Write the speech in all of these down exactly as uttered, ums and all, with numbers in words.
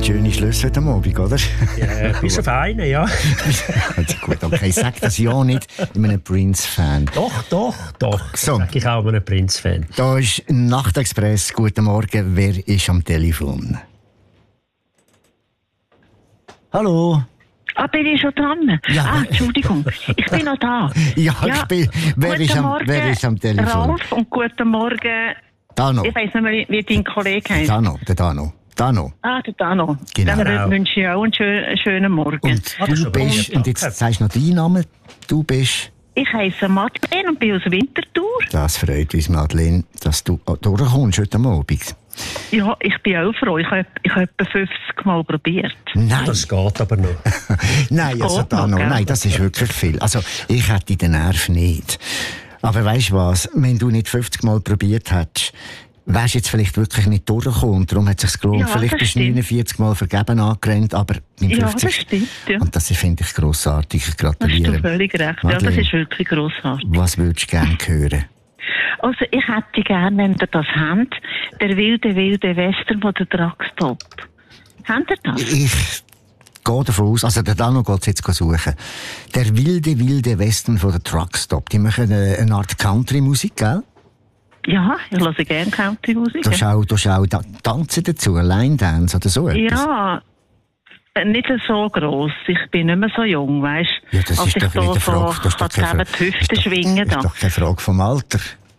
schöne Schlüsse heute Abend, oder? Ja, bis auf einen, ja. Also gut, okay, ich sage das ja nicht in einem Prince-Fan. Doch, doch, doch. So. Sag ich auch einem Prince-Fan. Da ist Nachtexpress. Guten Morgen, wer ist am Telefon? Hallo? Ah, bin ich schon dran? Ja. Ah, Entschuldigung, ich bin noch da. Ja, ich bin. Wer guten ist, am, Morgen, wer ist am Telefon? Ralf, und guten Morgen. Dano. Ich weiss nicht mehr, wie, wie dein Kollege heißt. Dano, der Dano. Dano. Ah, der Dano. Genau. Dann Genau. wünsche ich auch einen schönen, einen schönen Morgen. Und Ah, das ist du aber bist, lieb, und jetzt danke. sagst du noch deinen Namen. Du bist. Ich heisse Madeleine und bin aus Winterthur. Das freut uns, Madeleine, dass du durchkommst heute Abend. Ja, ich bin auch froh. Ich habe ich hab etwa fünfzig Mal probiert. Nein. Das geht aber noch. Nein, also geht da noch, noch. gell? Nein, das ist wirklich viel. Also ich hätte den Nerv nicht. Aber weißt du was? Wenn du nicht fünfzig Mal probiert hättest, wärst du jetzt vielleicht wirklich nicht durchgekommen. Und darum hat es sich gelohnt. Ja, vielleicht das bist du stimmt. neunundvierzig Mal vergeben angerannt, aber beim Ja, das fünfzig. stimmt, ja. Und das finde ich grossartig. Ich Das hast gratuliere. du völlig recht. Ja, das Madeleine, ist wirklich grossartig. was würdest du gerne hören? Also, ich hätte gerne, wenn ihr das habt, der wilde, wilde Western von der Truckstop. Habt ihr das? Ich gehe davon aus, also der Dano geht es jetzt suchen. Der wilde, wilde Westen von der Truckstop. Die machen eine, eine Art Country-Musik, gell? Ja, ich höre gerne Country-Musik. Da schau, da schau da, Tanzen dazu, Line-Dance oder so etwas. Ja, äh, nicht so gross. Ich bin nicht mehr so jung, weißt du? Ja, das Als ist ich doch da nicht eine so Frage. Das ist doch kann keine eben die Frage. Hüfte Das ist doch- schwingen Das da. ist doch keine Frage vom Alter.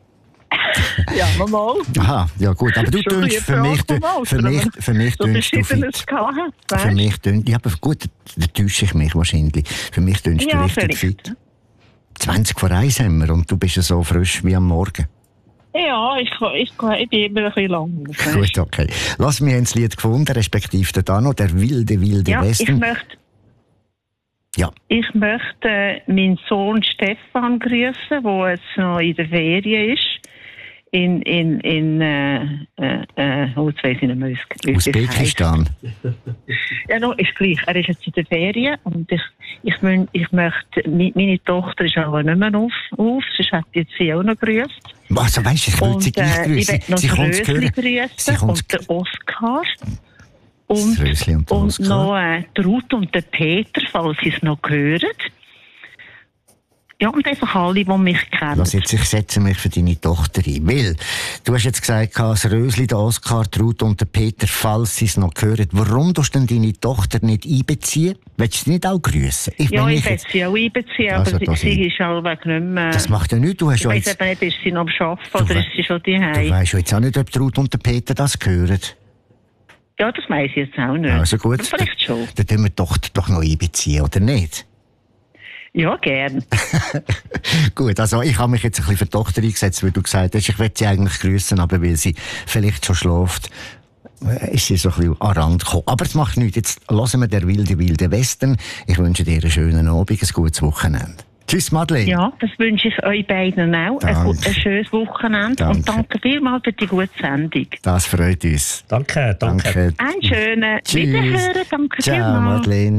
Ja, normal. Aha, ja gut. Aber du Schon ein tönst, für bisschen mich, Frage vom für Alter, mich, wenn für mich So tönst du verschiedenes fit. gehabt, Für weißt du? mich tönst, ja, aber gut, da täusche ich mich wahrscheinlich. Für mich tönst du Ja, richtig vielleicht. fit. zwanzig vor eins haben wir und du bist ja so frisch wie am Morgen. Ja, ich, ich, ich bin immer ein bisschen lang. weißt du? Gut, okay. Lass mich ins Lied gefunden, respektive der Dano, der wilde, wilde Ja, ich Westen. möchte, Ja, ich möchte äh, meinen Sohn Stefan grüßen, der jetzt noch in der Ferien ist. In, in, in, äh, äh, äh, oh, jetzt weiss ich nicht mehr, wie es- wie es heisst. Usbekistan. Ja, no, ist gleich. Er ist jetzt in der Ferien und ich, ich, mün- ich möchte, mi- meine Tochter ist auch nicht mehr auf, auf sonst hätte ich sie auch noch grüßt. Also weißt du, ich will sie Und gleich äh, ich grüßen. möchte noch Sie das kommt zu Rösli hören. Sie grüßen kommt und den Oskar. Das Und, Rösli und der und Oskar. noch äh, die Ruth und den Peter, falls sie es noch hören. Ja, und einfach alle, die mich kennen. Lass jetzt, ich setze mich für deine Tochter ein. Weil, du hast jetzt gesagt, das Rösli, der Oskar, die Ruth und der Peter, falls sie es noch hören. Warum tust du denn deine Tochter nicht einbeziehen? Willst du sie nicht auch grüssen? Ich Ja, meine, ich ich werde sie auch einbeziehen, Also, aber das sie, sie ich- ist allweg nicht mehr... das macht ja nichts. Du hast ich ja weiss jetzt, eben nicht, ist sie noch am Arbeiten Du oder we- ist sie schon du daheim? weißt ja jetzt auch nicht, ob die Ruth und der Peter das hören. Ja, das weiss ich jetzt auch nicht. Also gut, Aber vielleicht schon. dann tun wir die Tochter doch noch einbeziehen, oder nicht? Ja, gern. Gut, also ich habe mich jetzt ein bisschen für die Tochter eingesetzt, weil du gesagt hast, ich will sie eigentlich grüßen, aber weil sie vielleicht schon schläft, äh, ist sie so ein bisschen an den Rand gekommen. Aber es macht nichts. Jetzt hören wir der wilde, wilde Western. Ich wünsche dir einen schönen Abend, ein gutes Wochenende. Tschüss, Madeleine. Ja, das wünsche ich euch beiden auch. Ein, Danke. gu- ein schönes Wochenende. Danke. Und danke vielmals für die gute Sendung. Das freut uns. Danke, danke. Danke. Einen schönen Tschüss. Wiederhören. Danke Ciao, vielmals. Madeleine.